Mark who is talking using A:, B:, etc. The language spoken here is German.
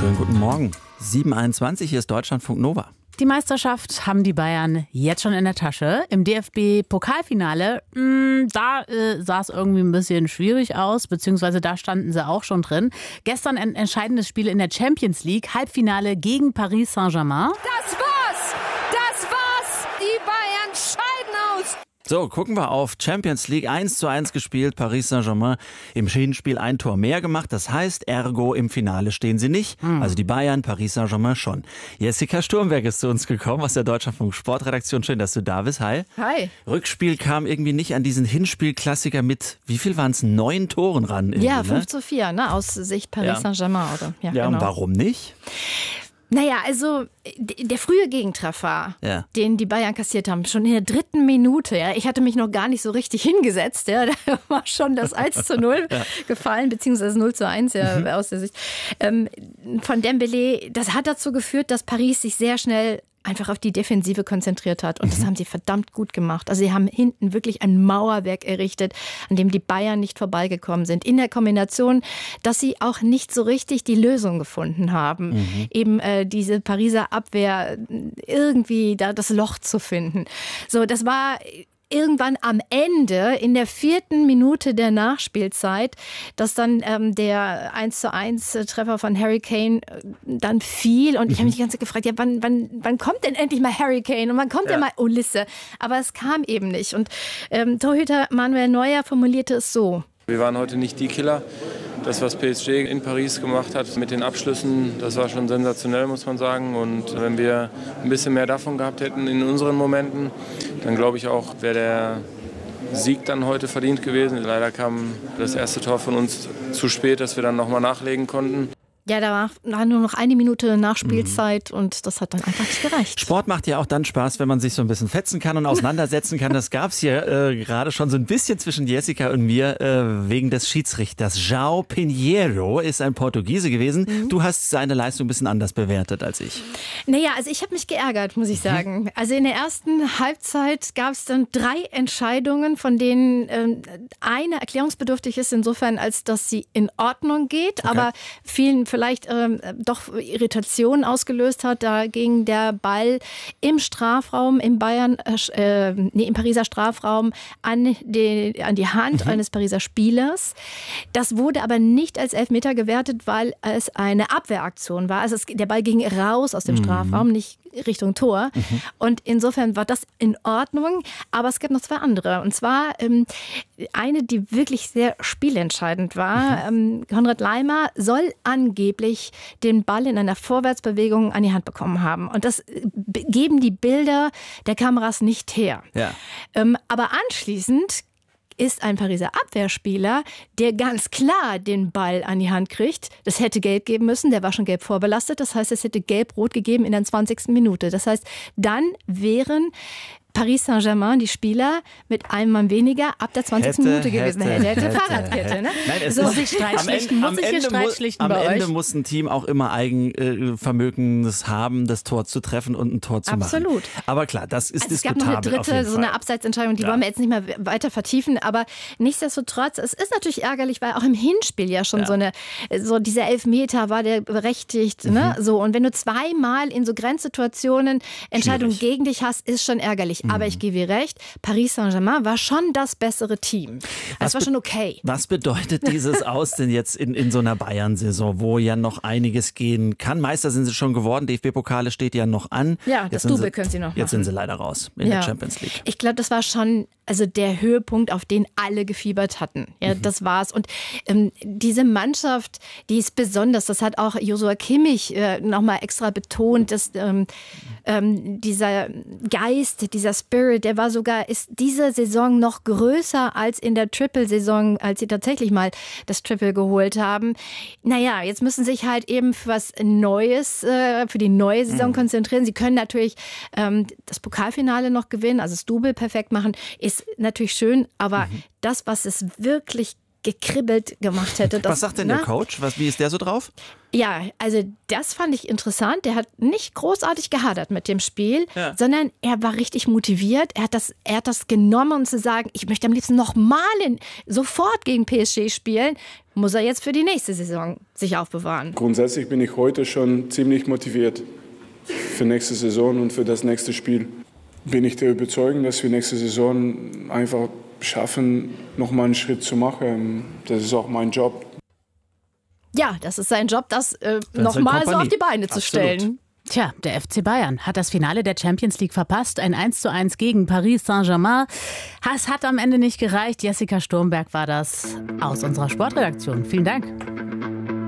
A: Schönen guten Morgen. 7:21, hier ist Deutschlandfunk Nova.
B: Die Meisterschaft haben die Bayern jetzt schon in der Tasche. Im DFB-Pokalfinale, da sah es irgendwie ein bisschen schwierig aus, beziehungsweise da standen sie auch schon drin. Gestern ein entscheidendes Spiel in der Champions League, Halbfinale gegen Paris Saint-Germain.
C: Das war's! Das war's! Die Bayern scheiden aus!
A: So, gucken wir auf Champions League 1:1 gespielt. Paris Saint-Germain im Hinspiel ein Tor mehr gemacht. Das heißt, ergo im Finale stehen sie nicht. Also die Bayern, Paris Saint-Germain schon. Jessica Sturmberg ist zu uns gekommen aus der Deutschlandfunk Sportredaktion. Schön, dass du da bist. Hi.
D: Hi.
A: Rückspiel kam irgendwie nicht an diesen Hinspielklassiker mit, wie viel waren es? 9 Toren ran.
D: Ja,
A: ne?
D: 5:4, ne? Aus Sicht Paris Saint-Germain. Oder? Ja,
A: Ja,
D: genau.
A: und warum nicht?
D: Naja, also der frühe Gegentreffer,
A: Ja.
D: den die Bayern kassiert haben, schon in der 3. Minute, ja, ich hatte mich noch gar nicht so richtig hingesetzt, ja, da war schon das 1:0 gefallen, beziehungsweise 0:1 ja, aus der Sicht von Dembélé. Das hat dazu geführt, dass Paris sich sehr schnell einfach auf die Defensive konzentriert hat. Und das haben sie verdammt gut gemacht. Also sie haben hinten wirklich ein Mauerwerk errichtet, an dem die Bayern nicht vorbeigekommen sind. In der Kombination, dass sie auch nicht so richtig die Lösung gefunden haben. Eben diese Pariser Abwehr irgendwie da das Loch zu finden. So, das war irgendwann am Ende, in der 4. Minute der Nachspielzeit, dass dann der 1:1 Treffer von Harry Kane dann fiel. Und ich habe mich die ganze Zeit gefragt, ja, wann kommt denn endlich mal Harry Kane und wann kommt denn mal Ulisse? Aber es kam eben nicht. Und Torhüter Manuel Neuer formulierte es so:
E: Wir waren heute nicht die Killer. Das, was PSG in Paris gemacht hat mit den Abschlüssen, das war schon sensationell, muss man sagen. Und wenn wir ein bisschen mehr davon gehabt hätten in unseren Momenten, dann glaube ich auch, wäre der Sieg dann heute verdient gewesen. Leider kam das erste Tor von uns zu spät, dass wir dann nochmal nachlegen konnten.
D: Ja, da war nur noch 1 Minute Nachspielzeit und das hat dann einfach nicht gereicht.
A: Sport macht ja auch dann Spaß, wenn man sich so ein bisschen fetzen kann und auseinandersetzen kann. Das gab's hier gerade schon so ein bisschen zwischen Jessica und mir wegen des Schiedsrichters. João Pinheiro ist ein Portugiese gewesen. Du hast seine Leistung ein bisschen anders bewertet als ich.
D: Naja, also ich habe mich geärgert, muss ich sagen. Also in der ersten Halbzeit gab es dann 3 Entscheidungen, von denen eine erklärungsbedürftig ist insofern, als dass sie in Ordnung geht, aber vielen vielleicht doch Irritationen ausgelöst hat. Da ging der Ball im Strafraum, im Pariser Strafraum an die Hand eines Pariser Spielers. Das wurde aber nicht als Elfmeter gewertet, weil es eine Abwehraktion war. Also der Ball ging raus aus dem Strafraum, nicht Richtung Tor. Und insofern war das in Ordnung. Aber es gab noch 2 andere. Und zwar eine, die wirklich sehr spielentscheidend war. Konrad Laimer soll angeblich den Ball in einer Vorwärtsbewegung an die Hand bekommen haben. Und das geben die Bilder der Kameras nicht her.
A: Ja.
D: Aber anschließend ist ein Pariser Abwehrspieler, der ganz klar den Ball an die Hand kriegt. Das hätte gelb geben müssen, der war schon gelb vorbelastet. Das heißt, es hätte gelb-rot gegeben in der 20. Minute. Das heißt, dann wären Paris Saint-Germain, die Spieler, mit einem Mann weniger ab der 20. Minute gewesen. Hätte Fahrradkette. Ne?
A: Nein, es
D: So,
A: ist,
B: sich streitschlichten? Muss ich hier streitschlichten bei
A: Ende
B: euch?
A: muss ein Team auch immer Eigenvermögen haben, das Tor zu treffen und ein Tor zu
D: Absolut.
A: machen. Aber klar, das ist
D: Also es gab
A: diskutabel
D: noch eine
A: auf jeden
D: dritte, so eine
A: Fall.
D: Abseitsentscheidung, die
A: Ja.
D: wollen wir jetzt nicht mehr weiter vertiefen, aber nichtsdestotrotz, es ist natürlich ärgerlich, weil auch im Hinspiel ja schon so dieser Elfmeter war der berechtigt, ne? So, und wenn du 2-mal in so Grenzsituationen Entscheidungen
A: Schwierig.
D: gegen dich hast, ist schon ärgerlich. Aber ich gebe dir recht, Paris Saint-Germain war schon das bessere Team. Es war schon okay.
A: Was bedeutet dieses Aus denn jetzt in so einer Bayern-Saison, wo ja noch einiges gehen kann? Meister sind sie schon geworden, DFB-Pokale steht ja noch an.
D: Ja, das
A: Jetzt sind
D: Double
A: sie-
D: können sie noch
A: Jetzt
D: machen.
A: sind sie leider raus in der Champions League.
D: Ich glaube, das war schon der Höhepunkt, auf den alle gefiebert hatten. Ja, das war's. Und diese Mannschaft, die ist besonders. Das hat auch Joshua Kimmich nochmal extra betont, dass dieser Geist, dieser Spirit, ist diese Saison noch größer als in der Triple-Saison, als sie tatsächlich mal das Triple geholt haben. Naja, jetzt müssen sie sich halt eben für was Neues, für die neue Saison konzentrieren. Sie können natürlich das Pokalfinale noch gewinnen, also das Double perfekt machen, ist natürlich schön, aber das, was es wirklich gekribbelt gemacht hätte.
A: Was sagt denn der Coach? Wie ist der so drauf?
D: Ja, also das fand ich interessant. Der hat nicht großartig gehadert mit dem Spiel, sondern er war richtig motiviert. Er hat das genommen, um zu sagen, ich möchte am liebsten nochmal sofort gegen PSG spielen. Muss er jetzt für die nächste Saison sich aufbewahren.
F: Grundsätzlich bin ich heute schon ziemlich motiviert für nächste Saison und für das nächste Spiel. Bin ich der Überzeugung, dass wir nächste Saison einfach schaffen, nochmal einen Schritt zu machen. Das ist auch mein Job.
D: Ja, das ist sein Job, das nochmal so auf die Beine zu stellen.
B: Tja, der FC Bayern hat das Finale der Champions League verpasst. Ein 1:1 gegen Paris Saint-Germain. Es hat am Ende nicht gereicht. Jessica Sturmberg war das aus unserer Sportredaktion. Vielen Dank.